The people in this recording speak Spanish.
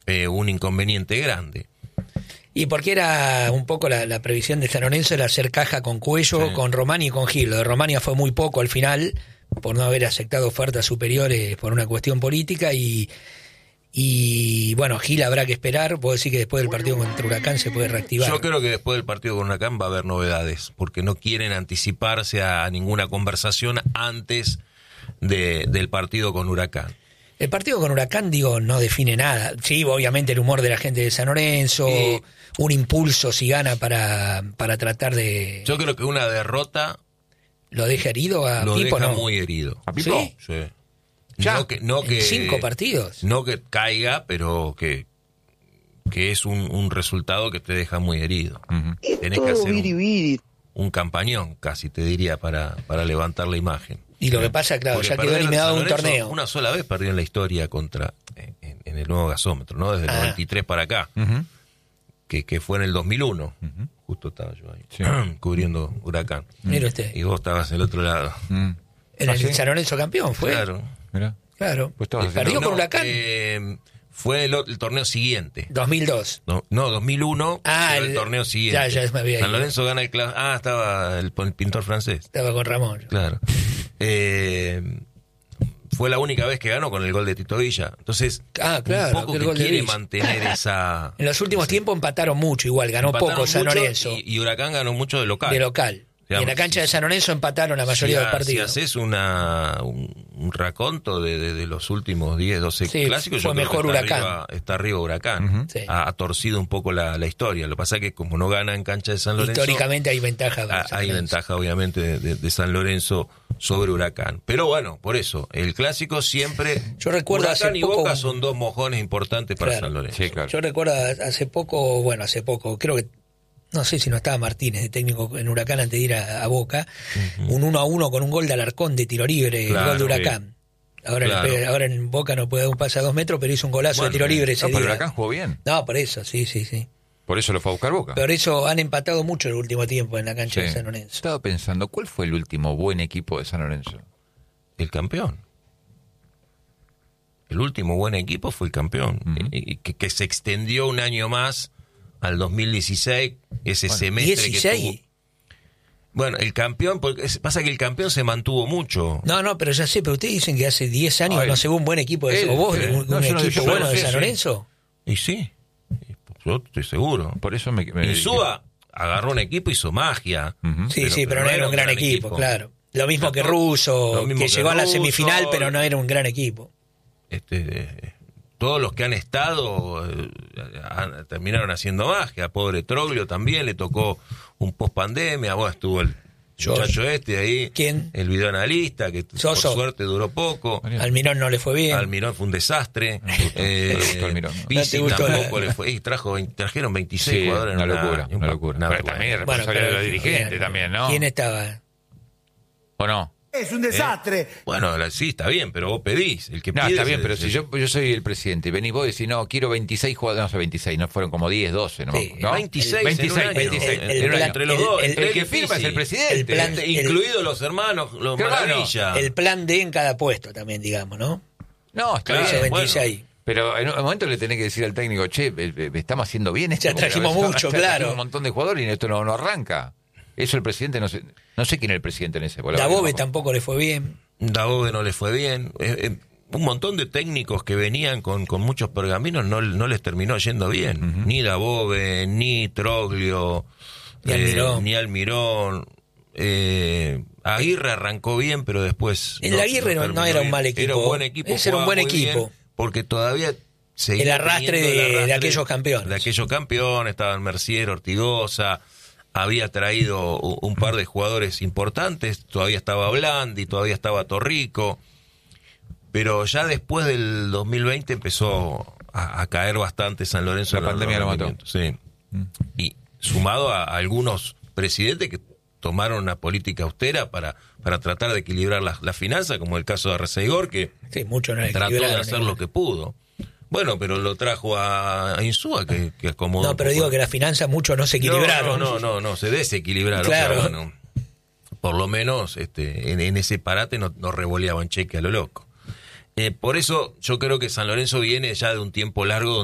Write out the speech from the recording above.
un inconveniente grande. Y porque era un poco la previsión de San Lorenzo era hacer caja con Cuello, con Romani y con Gil. Lo de Romani fue muy poco al final, por no haber aceptado ofertas superiores por una cuestión política, y bueno, Gil habrá que esperar. Puedo decir que después del partido contra Huracán se puede reactivar. Yo creo que después del partido con Huracán va a haber novedades, porque no quieren anticiparse a ninguna conversación antes del partido con Huracán. El partido con Huracán, no define nada. Sí, obviamente el humor de la gente de San Lorenzo, un impulso si gana para tratar de... Yo creo que una derrota... ¿Lo deja herido a lo Pipo? Deja ¿no? muy herido. ¿A Pipo? Sí. ¿Ya? No que 5 partidos. No que caiga, pero que es un resultado que te deja muy herido. Uh-huh. Tenés que hacer un campañón, casi te diría, para levantar la imagen. Y lo que pasa, claro, porque ya quedó eliminado de un torneo. Una sola vez perdió en la historia en el nuevo gasómetro, ¿no? Desde el 93 para acá. Uh-huh. Que fue en el 2001. Uh-huh. Justo estaba yo ahí, cubriendo Huracán. Mira usted. Y vos estabas del otro lado. En el San Lorenzo campeón, ¿fue? Claro. Mira. Claro. Pues perdió con Huracán. Fue el torneo siguiente. 2002. No, 2001. El torneo siguiente. Ya me había ido. San Lorenzo gana el estaba el pintor francés. Estaba con Ramón. Claro. Fue la única vez que ganó con el gol de Tito Villa. Entonces, claro, un poco que quiere mantener esa... En los últimos tiempos empataron mucho igual, ganó poco San Lorenzo. Y Huracán ganó mucho de local. Y en la cancha de San Lorenzo empataron la mayoría del partido. Si haces un raconto de los últimos 10, 12 clásicos, fue yo mejor creo que Huracán. Está arriba Huracán. Uh-huh. Ha torcido un poco la historia. Lo que pasa es que como no gana en cancha de San Lorenzo... Históricamente hay ventaja. Hay ventaja, obviamente, de San Lorenzo sobre Huracán. Pero bueno, por eso, el clásico siempre... Yo recuerdo Huracán y Boca son dos mojones importantes para San Lorenzo. Sí, claro. Yo recuerdo hace poco, creo que no sé si no estaba Martínez de técnico en Huracán antes de ir a Boca, un 1-1 con un gol de Alarcón de tiro libre, el gol de Huracán. Ahora en Boca no puede dar un pase a 2 metros, pero hizo un golazo de tiro libre ese día. Pero Huracán jugó bien. No, por eso, sí. Por eso lo fue a buscar Boca. Por eso han empatado mucho el último tiempo en la cancha de San Lorenzo. Estaba pensando, ¿cuál fue el último buen equipo de San Lorenzo? El campeón. El último buen equipo fue el campeón, que se extendió un año más al 2016, ese semestre 16. que tuvo. Bueno, el campeón, porque pasa que el campeón se mantuvo mucho. No, pero ya sé, pero ustedes dicen que hace 10 años no se ve un buen equipo de ¿o vos, un equipo bueno de San Lorenzo? Y sí, yo estoy seguro. Por eso me Insúa agarró un equipo, hizo magia. Uh-huh. Sí, pero no era un gran equipo, claro. Lo mismo que Russo, que llegó a la semifinal, pero no era un gran equipo. Todos los que han estado terminaron haciendo magia. Pobre Troglio también le tocó un post-pandemia. Estuvo el muchacho ahí. ¿Quién? El videoanalista, que por suerte duró poco. Almirón no le fue bien. Almirón fue un desastre. Pizzi tampoco le fue. Trajeron 26 jugadores. Una locura. Pero también responsabilidad de los dirigentes también, ¿no? ¿Quién estaba? ¿O no? Es un desastre. Bueno, sí, está bien, pero vos pedís. El que no, pide está bien, pero si yo soy el presidente, venís vos y decís, no, quiero 26 jugadores, no sé, 26, no fueron como 10, 12, ¿no? Sí, ¿no? 26 entre los dos. El que firma es el presidente. Incluidos los hermanos, los Maravilla. El plan D en cada puesto también, digamos, ¿no? No, está bien. 26. Bueno. Pero en un momento le tenés que decir al técnico, estamos haciendo bien esto. Ya trajimos mucho, claro. Un montón de jugadores y esto no arranca. Eso el presidente, no sé quién es el presidente en ese. Dabove tampoco le fue bien. Dabove no le fue bien. Un montón de técnicos que venían con muchos pergaminos no les terminó yendo bien. Uh-huh. Ni Dabove, ni Troglio, ni Almirón. Aguirre arrancó bien, pero después... El Aguirre no era un mal equipo. Era un buen equipo. Ese era un buen equipo. Bien, porque todavía... El arrastre de aquellos campeones. De aquellos campeones, estaban Mercier, Ortigosa... Había traído un par de jugadores importantes, todavía estaba Blandi, todavía estaba Torrico, pero ya después del 2020 empezó a caer bastante San Lorenzo. La pandemia lo mató. Sí. Y sumado a algunos presidentes que tomaron una política austera para tratar de equilibrar las finanzas, como el caso de Arcegor, que trató de hacer lo que pudo. Bueno, pero lo trajo a Insúa, que acomodó. No, pero digo que las finanzas mucho no se equilibraron. No, se desequilibraron. Claro. O sea, bueno, por lo menos en ese parate no revoleaban cheque a lo loco. Por eso yo creo que San Lorenzo viene ya de un tiempo largo